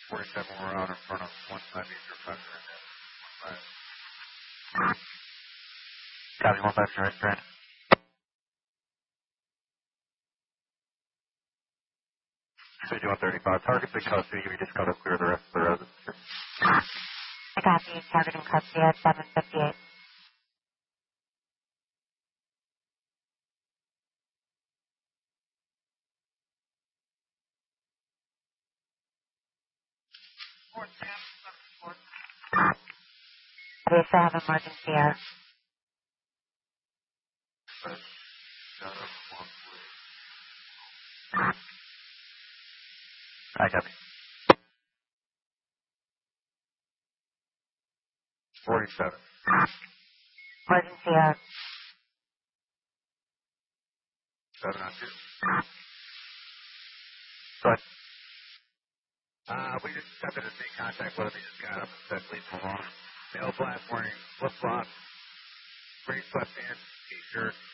47, we're out in front of 15 major pressure. Copy 15 right trend. 135. Target's in custody. We just gotta clear the rest of the residence. I copy. Target in custody at 758. They still have emergency air. I copy. 47. Emergency air. 7 on 2. Go ahead. We just attempted to make contact with him. He just got up and said, please move on. Male black wearing flip-flops, green sweatpants, t-shirt,